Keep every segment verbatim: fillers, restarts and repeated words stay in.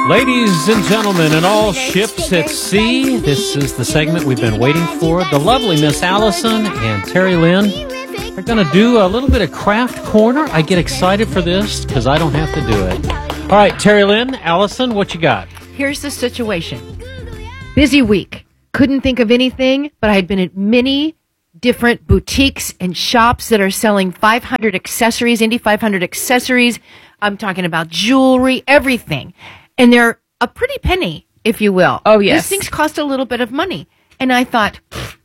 Ladies and gentlemen, and all ships at sea, this is the segment we've been waiting for. The lovely Miss Allison and Terry Lynn are going to do a little bit of craft corner. I get excited for this because I don't have to do it. All right, Terry Lynn, Allison, what you got? Here's the situation. Busy week. Couldn't think of anything, but I had been at many different boutiques and shops that are selling five hundred accessories, Indy five hundred accessories. I'm talking about jewelry, everything. And they're a pretty penny, if you will. Oh, yes. These things cost a little bit of money. And I thought,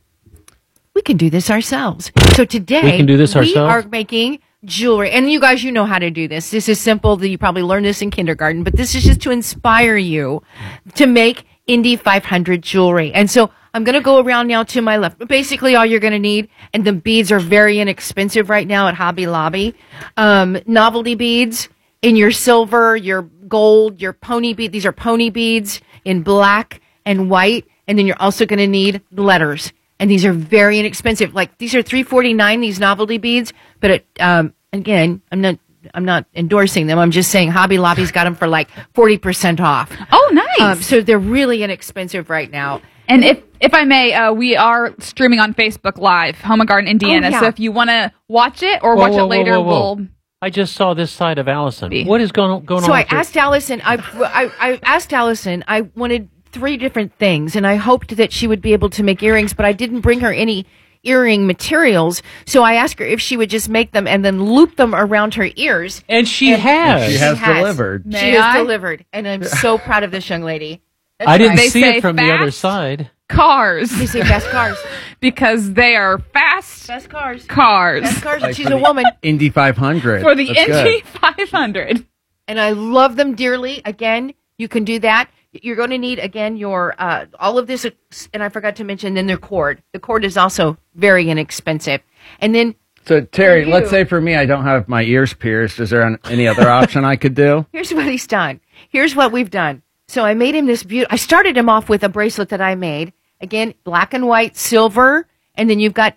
we can do this ourselves. So today, we can do this we ourselves? are making jewelry. And you guys, you know how to do this. This is simple. You probably learned this in kindergarten. But this is just to inspire you to make Indy five hundred jewelry. And so I'm going to go around now to my left. Basically, all you're going to need, and the beads are very inexpensive right now at Hobby Lobby, um, novelty beads in your silver, your gold, your pony bead. These are pony beads in black and white. And then you're also going to need letters. And these are very inexpensive. Like, these are three forty-nine, these novelty beads. But it, um, again, I'm not I'm not endorsing them. I'm just saying Hobby Lobby's got them for like forty percent off. Oh, nice. Um, so they're really inexpensive right now. And if, if I may, uh, we are streaming on Facebook Live, Home and Garden Indiana. Oh, yeah. So if you want to watch it or Whoa, watch whoa, it later, whoa, whoa, whoa. we'll... I just saw this side of Allison. Be. What is going, going So on? I with your- asked Allison, I, I, I asked Allison, I wanted three different things, and I hoped that she would be able to make earrings, but I didn't bring her any earring materials. So I asked her if she would just make them and then loop them around her ears. And she And- has. She has She has. delivered. She May has I? delivered, and I'm so proud of this young lady. That's I didn't They see say it from the other fast. side. Cars. They say best cars. Because they are fast Best cars. cars. Best cars, and Like she's for a the woman. Indy five hundred. For the That's good. Indy five hundred. And I love them dearly. Again, you can do that. You're going to need, again, your, uh, all of this, and I forgot to mention, then their cord. The cord is also very inexpensive. And then, So, Terry, For you. let's say for me, I don't have my ears pierced. Is there an, any other option I could do? here's what he's done. Here's what we've done. So I made him this beautiful, I started him off with a bracelet that I made. Again, black and white, silver, and then you've got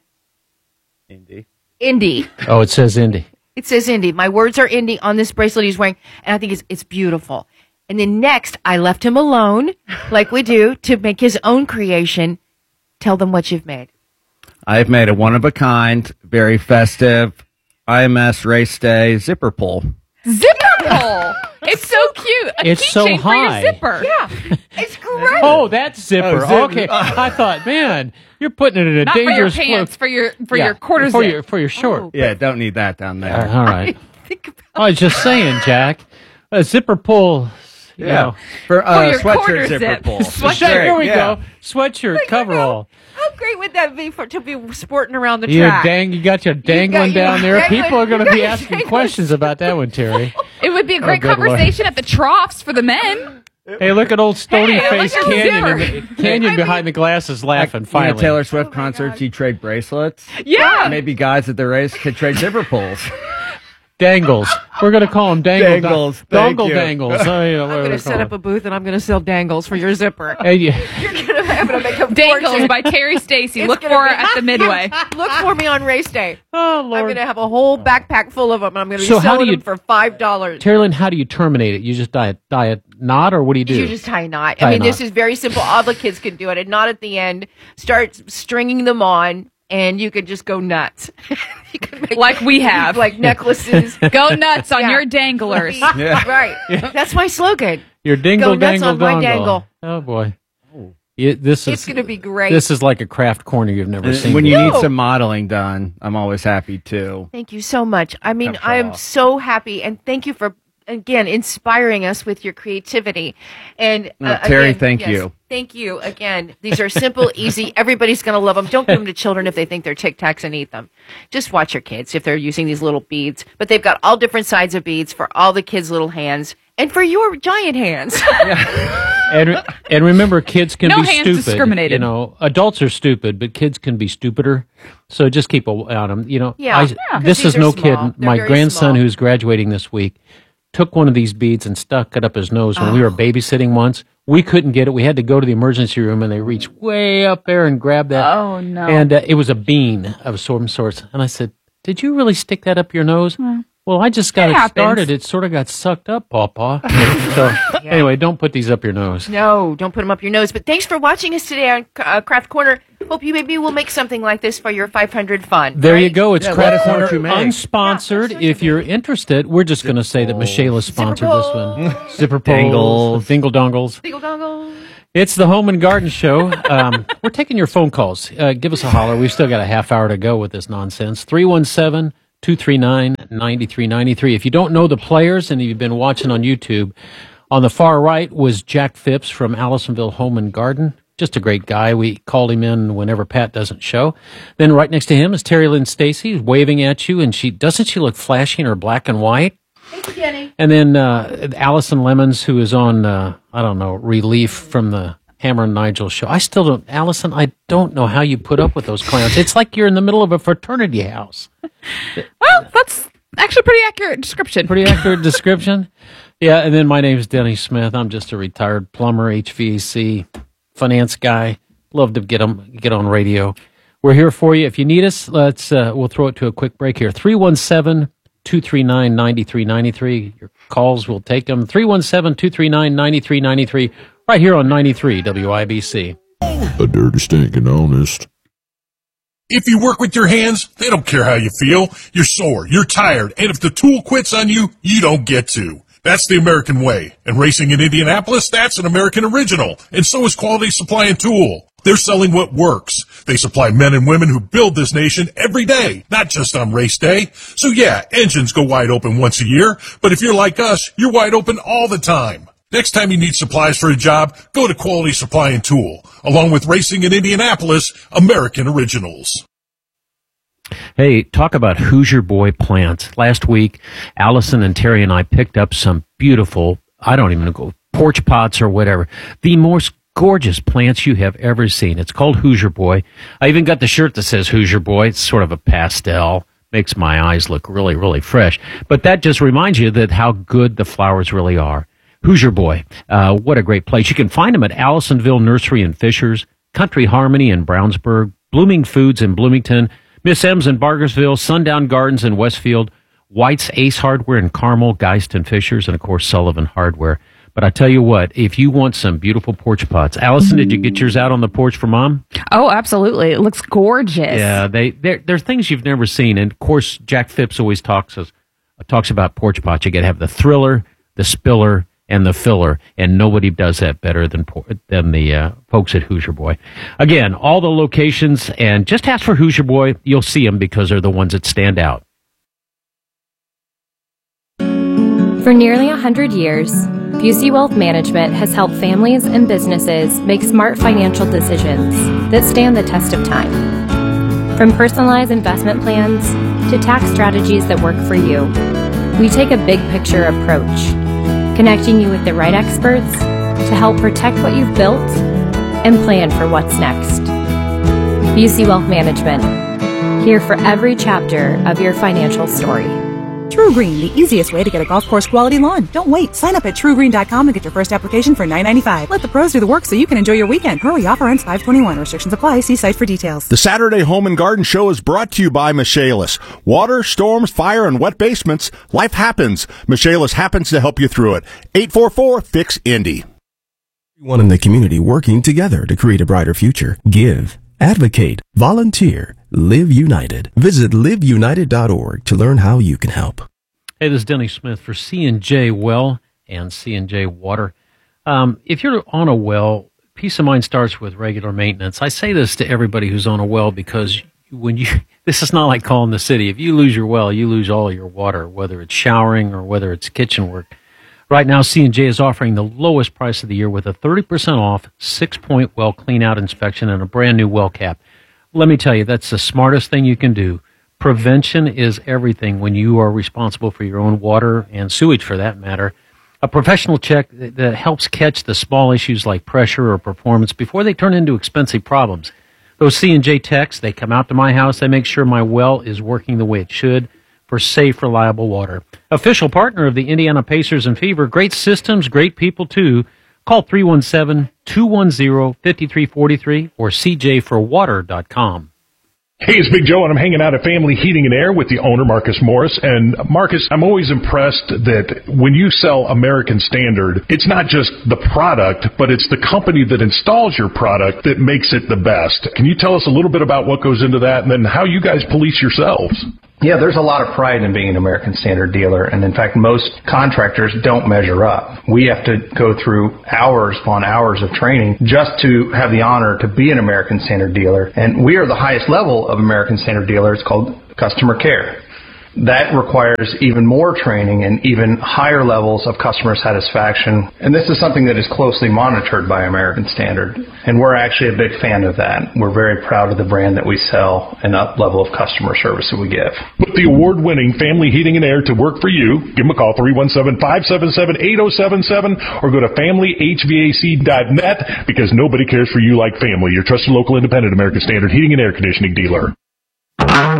Indy. Indy. Oh, it says Indy. It says Indy. My words are Indy on this bracelet he's wearing, and I think it's, it's beautiful. And then next, I left him alone, like we do, to make his own creation. Tell them what you've made. I've made a one-of-a-kind, very festive, I M S race day zipper pull. Zipper pull. It's so cute. A It's so keychain for your high. zipper. Yeah, it's great. Oh, that's zipper. Oh, zip- Okay. I thought, man, you're putting it in a Not for your dangerous pants, place. for your for Yeah, your quarter for zip. your, for your short. Oh. Yeah, don't need that down there. Uh, all right. Think about I was just saying, Jack, a zipper pull. You yeah, know. for, uh, your sweatshirt quarter zipper zip. pull. Sweatshirt. Here we Yeah. go. Sweatshirt, coverall. how great would that be for to be sporting around the You track? dang, you got your dangling you down there. dangling- People are going you to be got asking dangling. questions about that one, Terry. It would be a great good Lord. conversation at the troughs for the men. Hey, look at old stony Hey, face look at Canyon, zipper. in the, Canyon behind the glasses laughing. You know, Finally, Taylor Swift concerts, you trade bracelets. Yeah. Maybe guys at the race could trade zipper pulls. dangles. We're going to call them dangle, Dangles, thank dongle you. dangles. Oh, you know, I'm whatever going to they're set up a called. booth and I'm going to sell dangles for your zipper. Hey, you- You're going to have to make a Dangles fortune. by Terry Stacy. It's Look gonna for be- it at the Midway. Look for me on race day. oh I'm Lord. going to have a whole backpack full of them. I'm going to be So how selling do you- them for five dollars. Terry Lynn, how do you terminate it? You just tie a, tie a knot, or what do you do? You just tie a knot. Tie I a mean, this knot. is very simple. All the kids can do it. A knot at the end. Start stringing them on, and you could just go nuts. You can make Like we have. like necklaces. Go nuts on Yeah. your danglers. Yeah. Right. That's my slogan. Your dingle Go nuts dangle on my dongle. dangle. Oh boy. You- this is It's going to be great. This is like a craft corner you've never And seen. when you No. need some modeling done, I'm always happy too. Thank you so much. I mean, Come I am off. so happy, and thank you for again inspiring us with your creativity. And No, uh, Terry, again, thank yes, you. Thank you again. These are simple, easy. Everybody's going to love them. Don't give them to children if they think they're Tic Tacs and eat them. Just watch your kids if they're using these little beads. But they've got all different sides of beads for all the kids' little hands and for your giant hands. and re- and remember, kids can No be hands stupid. discriminated. You know, adults are stupid, but kids can be stupider. So just keep a- on them. You know, Yeah. I- Yeah. this These is are no small. kid. They're My very grandson, small. who's graduating this week, took one of these beads and stuck it up his nose when Oh. we were babysitting once. We couldn't get it. We had to go to the emergency room, and they reached way up there and grabbed that. Oh, no. And uh, it was a bean of some sorts. And I said, "Did you really stick that up your nose?" Well, I just got It it, happens. started. It sort of got sucked up, Pawpaw. So, anyway, don't put these up your nose. No, don't put them up your nose. But thanks for watching us today on uh, Craft Corner. Hope you maybe will make something like this for your five hundred fun. There right? you go. It's Yeah, let Craft us know Corner what you make. unsponsored. Yeah, that's what If you're interested, we're just going to say that Michaela sponsored this one. Zipper Dangles. poles, dingle dongles. Dingle dongle. It's the Home and Garden Show. Um, we're taking your phone calls. Uh, give us a holler. We've still got a half hour to go with this nonsense. three one seven, two three nine, nine three nine three. If you don't know the players and you've been watching on YouTube, on the far right was Jack Phipps from Allisonville Home and Garden. Just a great guy. We called him in whenever Pat doesn't show. Then right next to him is Terry Lynn Stacy waving at you, and she doesn't she look flashy in her black and white? Thanks, Jenny. And then uh, Allison Lemons, who is on, uh, I don't know, relief from the Hammer and Nigel show. I still don't, Allison, I don't know how you put up with those clowns. It's like you're in the middle of a fraternity house. Well, that's actually a pretty accurate description. Pretty accurate description. Yeah, and then my name's Denny Smith. I'm just a retired plumber, H V A C, finance guy. Love to get 'em, get on radio. We're here for you. If you need us, let's uh, we'll throw it to a quick break here. three one seven, two three nine, nine three nine three. Your calls, we'll take them. three one seven, two three nine, nine three nine three. Right here on ninety-three W I B C. A dirty stinking honest. If you work with your hands, they don't care how you feel. You're sore, you're tired, and if the tool quits on you, you don't get to. That's the American way. And racing in Indianapolis, that's an American original. And so is Quality Supply and Tool. They're selling what works. They supply men and women who build this nation every day, not just on race day. So yeah, engines go wide open once a year, but if you're like us, you're wide open all the time. Next time you need supplies for a job, go to Quality Supply and Tool. Along with Racing in Indianapolis, American Originals. Hey, talk about Hoosier Boy plants. Last week, Allison and Terry and I picked up some beautiful, I don't even know, porch pots or whatever. The most gorgeous plants you have ever seen. It's called Hoosier Boy. I even got the shirt that says Hoosier Boy. It's sort of a pastel. Makes my eyes look really, really fresh. But that just reminds you that how good the flowers really are. Hoosier Boy, uh, what a great place. You can find them at Allisonville Nursery in Fishers, Country Harmony in Brownsburg, Blooming Foods in Bloomington, Miss M's in Bargersville, Sundown Gardens in Westfield, White's Ace Hardware in Carmel, Geist and Fishers, and of course Sullivan Hardware. But I tell you what, if you want some beautiful porch pots, Allison, did you get yours out on the porch for Mom? Oh, absolutely. It looks gorgeous. Yeah, they they're, they're things you've never seen. And of course, Jack Phipps always talks us, talks about porch pots. You got to have the thriller, the spiller, and the filler, and nobody does that better than than the uh, folks at Hoosier Boy. Again, all the locations, and just ask for Hoosier Boy. You'll see them because they're the ones that stand out. For nearly one hundred years, Busey Wealth Management has helped families and businesses make smart financial decisions that stand the test of time. From personalized investment plans to tax strategies that work for you, we take a big picture approach, connecting you with the right experts to help protect what you've built and plan for what's next. Busey Wealth Management, here for every chapter of your financial story. True Green, the easiest way to get a golf course quality lawn. Don't wait. Sign up at true green dot com and get your first application for nine ninety-five. Let the pros do the work so you can enjoy your weekend. Hurry, offer ends five twenty-one. Restrictions apply. See site for details. The Saturday Home and Garden Show is brought to you by Michaelis. Water, storms, fire, and wet basements. Life happens. Michaelis happens to help you through it. eight four four, fix Indy. Everyone in the community working together to create a brighter future. Give, advocate, volunteer, live united. Visit live united dot org to learn how you can help. Hey, this is Denny Smith for C and J Well and C and J Water. Um, if you're on a well, peace of mind starts with regular maintenance. I say this to everybody who's on a well because when you, this is not like calling the city. If you lose your well, you lose all your water, whether it's showering or whether it's kitchen work. Right now, C and J is offering the lowest price of the year with a thirty percent off six-point well clean-out inspection and a brand-new well cap. Let me tell you, that's the smartest thing you can do. Prevention is everything when you are responsible for your own water and sewage, for that matter. A professional check that helps catch the small issues like pressure or performance before they turn into expensive problems. Those C and J techs, they come out to my house. They make sure my well is working the way it should for safe, reliable water. Official partner of the Indiana Pacers and Fever. Great systems, great people, too. Call three one seven, two one zero, five three four three or c j for water dot com. Hey, it's Big Joe, and I'm hanging out at Family Heating and Air with the owner, Marcus Morris. And Marcus, I'm always impressed that when you sell American Standard, it's not just the product, but it's the company that installs your product that makes it the best. Can you tell us a little bit about what goes into that and then how you guys police yourselves? Yeah, there's a lot of pride in being an American Standard dealer, and in fact, most contractors don't measure up. We have to go through hours upon hours of training just to have the honor to be an American Standard dealer, and we are the highest level of American Standard dealer. It's called customer care. That requires even more training and even higher levels of customer satisfaction. And this is something that is closely monitored by American Standard. And we're actually a big fan of that. We're very proud of the brand that we sell and up level of customer service that we give. Put the award-winning Family Heating and Air to work for you. Give them a call, three one seven, five seven seven, eight zero seven seven, or go to family h v a c dot net, because nobody cares for you like family. Your trusted local independent American Standard Heating and Air Conditioning dealer.